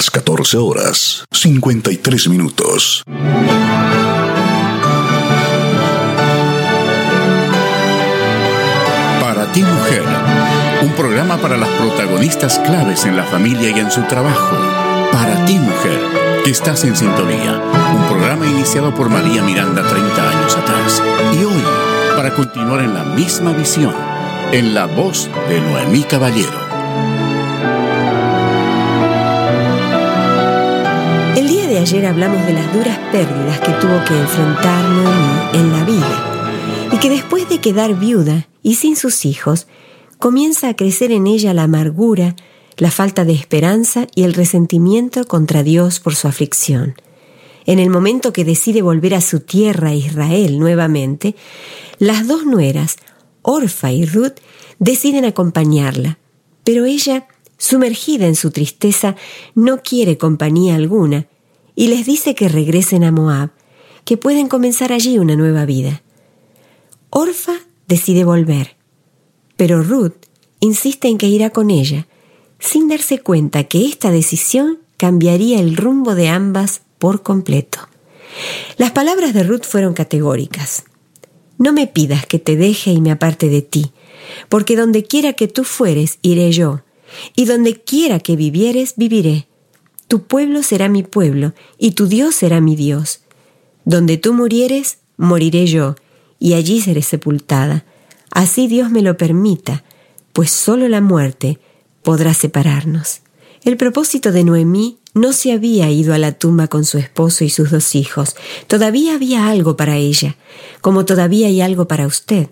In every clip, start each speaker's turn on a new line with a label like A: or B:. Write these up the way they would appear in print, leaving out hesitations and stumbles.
A: las 14:53. Para ti, mujer, un programa para las protagonistas claves en la familia y en su trabajo. Para ti, mujer, que estás en sintonía. Un programa iniciado por María Miranda 30 años atrás. Y hoy, para continuar en la misma visión, en la voz de Noemí Caballero.
B: El día de ayer hablamos de las duras pérdidas que tuvo que enfrentar Noemí en la vida, y que después de quedar viuda y sin sus hijos, comienza a crecer en ella la amargura, la falta de esperanza y el resentimiento contra Dios por su aflicción. En el momento que decide volver a su tierra, Israel, nuevamente, las dos nueras, Orfa y Ruth, deciden acompañarla, pero ella, sumergida en su tristeza, no quiere compañía alguna y les dice que regresen a Moab, que pueden comenzar allí una nueva vida. Orfa decide volver, pero Ruth insiste en que irá con ella, sin darse cuenta que esta decisión cambiaría el rumbo de ambas por completo. Las palabras de Ruth fueron categóricas. No me pidas que te deje y me aparte de ti, porque donde quiera que tú fueres, iré yo, y donde quiera que vivieres, viviré. Tu pueblo será mi pueblo, y tu Dios será mi Dios. Donde tú murieres, moriré yo, y allí seré sepultada. Así Dios me lo permita, pues solo la muerte podrá separarnos. El propósito de Noemí no se había ido a la tumba con su esposo y sus 2 hijos. Todavía había algo para ella, como todavía hay algo para usted,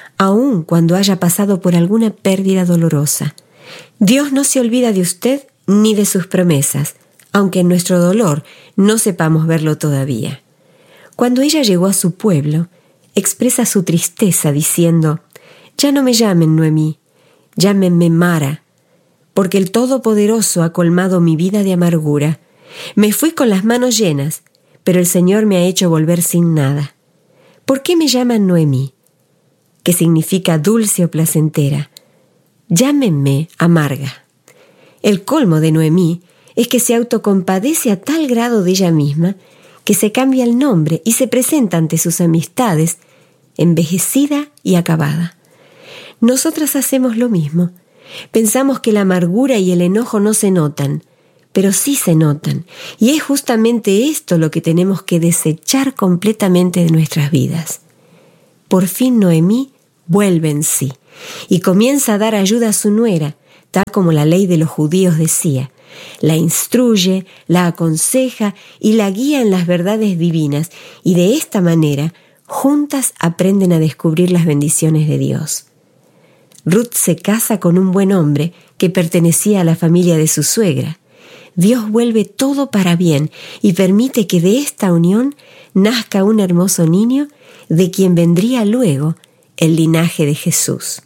B: aun cuando haya pasado por alguna pérdida dolorosa. Dios no se olvida de usted ni de sus promesas, aunque en nuestro dolor no sepamos verlo todavía. Cuando ella llegó a su pueblo, expresa su tristeza diciendo: «Ya no me llamen Noemí, llámenme Mara, porque el Todopoderoso ha colmado mi vida de amargura. Me fui con las manos llenas, pero el Señor me ha hecho volver sin nada. ¿Por qué me llaman Noemí?», que significa dulce o placentera. Llámenme amarga. El colmo de Noemí es que se autocompadece a tal grado de ella misma que se cambia el nombre y se presenta ante sus amistades envejecida y acabada. Nosotras hacemos lo mismo. Pensamos que la amargura y el enojo no se notan, pero sí se notan, y es justamente esto lo que tenemos que desechar completamente de nuestras vidas. Por fin Noemí vuelve en sí y comienza a dar ayuda a su nuera, tal como la ley de los judíos decía. La instruye, la aconseja y la guía en las verdades divinas, y de esta manera juntas aprenden a descubrir las bendiciones de Dios. Ruth se casa con un buen hombre que pertenecía a la familia de su suegra. Dios vuelve todo para bien y permite que de esta unión nazca un hermoso niño de quien vendría luego el linaje de Jesús.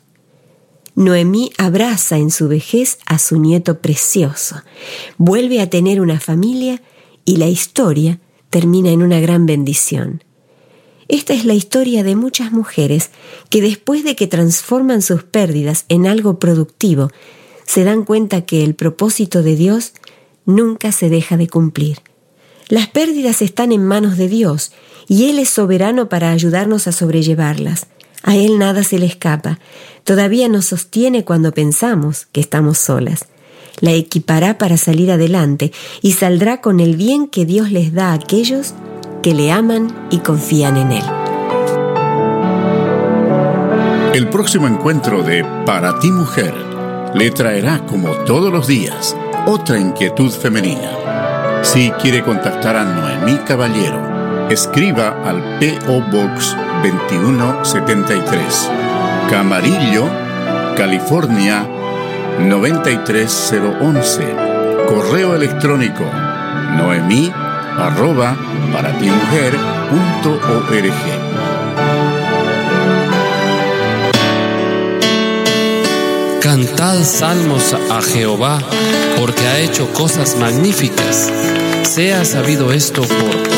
B: Noemí abraza en su vejez a su nieto precioso, vuelve a tener una familia y la historia termina en una gran bendición. Esta es la historia de muchas mujeres que después de que transforman sus pérdidas en algo productivo, se dan cuenta que el propósito de Dios nunca se deja de cumplir. Las pérdidas están en manos de Dios y Él es soberano para ayudarnos a sobrellevarlas. A Él nada se le escapa. Todavía nos sostiene cuando pensamos que estamos solas. La equipará para salir adelante y saldrá con el bien que Dios les da a aquellos que le aman y confían en Él.
A: El próximo encuentro de Para ti, mujer, le traerá, como todos los días, otra inquietud femenina. Si quiere contactar a Noemí Caballero, escriba al P.O. Box 2173, Camarillo, California 93011. Correo electrónico noemi@paratimujer.org.
C: Cantad salmos a Jehová, porque ha hecho cosas magníficas. Sea sabido esto por